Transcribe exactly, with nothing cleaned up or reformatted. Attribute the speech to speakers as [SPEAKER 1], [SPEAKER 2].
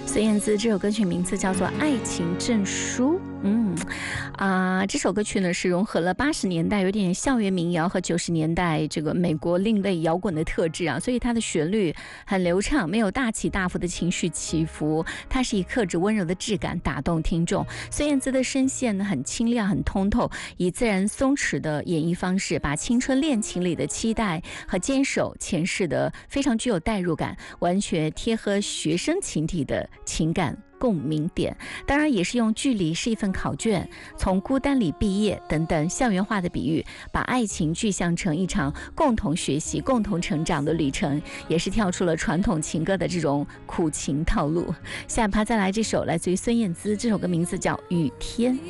[SPEAKER 1] 孙燕姿这首歌曲名字叫做《爱情证书》。嗯啊、呃，这首歌曲呢是融合了八十年代有点校园民谣和九十年代这个美国另类摇滚的特质啊，所以它的旋律很流畅，没有大起大伏的情绪起伏，它是以克制温柔的质感打动听众。孙燕姿的声线呢很清亮很通透，以自然松弛的演绎方式，把青春恋情里的期待和坚守诠释的非常具有代入感，完全贴合学生群体的情感共鸣点，当然也是用距离是一份考卷，从孤单里毕业等等校园化的比喻，把爱情具象成一场共同学习共同成长的旅程，也是跳出了传统情歌的这种苦情套路。下一趴再来这首来自于孙燕姿，这首歌名字叫《雨天》。